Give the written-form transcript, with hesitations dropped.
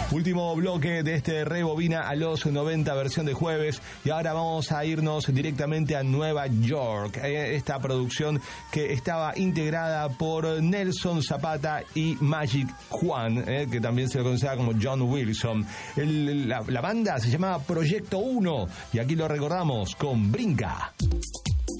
Último bloque de este Rebobina a los 90, versión de jueves, y ahora vamos a irnos directamente a Nueva York. Esta producción que estaba integrada por Nelson Zapata y Magic Juan, que también se lo conocía como John Wilson. La banda se llamaba Proyecto 1 y aquí lo recordamos con Brinca.